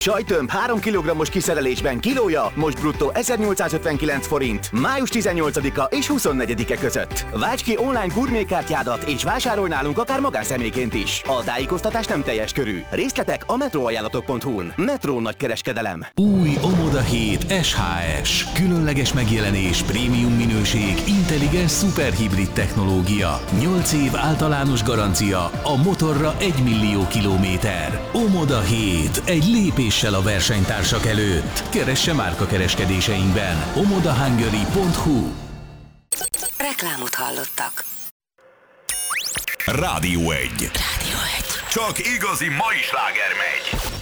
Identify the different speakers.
Speaker 1: Sajtömb 3 kg-os kiszerelésben kilója most bruttó 1859 forint, május 18-a és 24-e között. Válts ki online gurmékártyádat és vásárolj nálunk akár magánszemélyként is. A tájékoztatás nem teljes körű. Részletek a metroajánlatok.hu-n. Metro nagykereskedelem.
Speaker 2: Új Omoda 7 SHS. Különleges megjelenés, prémium minőség, intelligens szuperhibrid technológia. 8 év általános garancia, a motorra 1 millió kilométer. Omoda 7. Egy lépéssel a versenytársak előtt. Keresse márkakereskedéseinkben. omodahungary.hu.
Speaker 3: Reklámot hallottak.
Speaker 4: Rádió 1.
Speaker 3: Rádió 1.
Speaker 4: Csak igazi mai sláger megy.